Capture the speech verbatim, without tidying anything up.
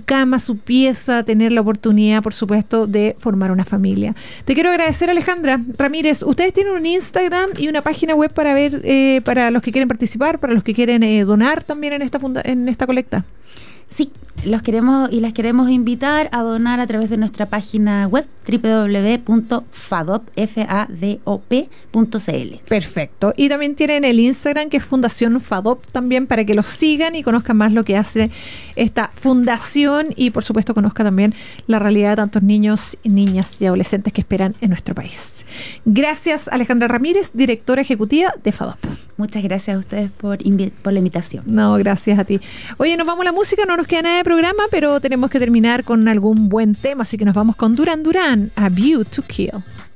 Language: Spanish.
cama, su pieza, tener la oportunidad, por supuesto, de formar una familia. Te quiero agradecer, Alejandra Ramírez. Ustedes tienen un Instagram y una página web para ver, eh, para los que quieren participar, para los que quieren eh, donar también en esta funda- en esta colecta. Sí, los queremos y las queremos invitar a donar a través de nuestra página web doble u doble u doble u punto fadop punto c l. Perfecto. Y también tienen el Instagram, que es Fundación FADOP, también para que los sigan y conozcan más lo que hace esta fundación y, por supuesto, conozca también la realidad de tantos niños, niñas y adolescentes que esperan en nuestro país. Gracias, Alejandra Ramírez, directora ejecutiva de FADOP. Muchas gracias a ustedes por, invi- por la invitación. No, gracias a ti. Oye, nos vamos a la música, no nos queda nada de programa, pero tenemos que terminar con algún buen tema, así que nos vamos con Duran Duran, A View to Kill.